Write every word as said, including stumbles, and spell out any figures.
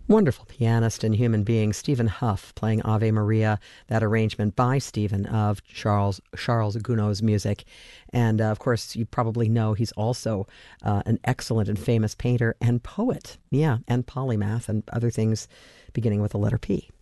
Wonderful pianist and human being, Stephen Huff, playing Ave Maria, that arrangement by Stephen of Charles Charles Gounod's music. And, uh, of course, you probably know he's also uh, an excellent and famous painter and poet. Yeah, and polymath and other things beginning with the letter P.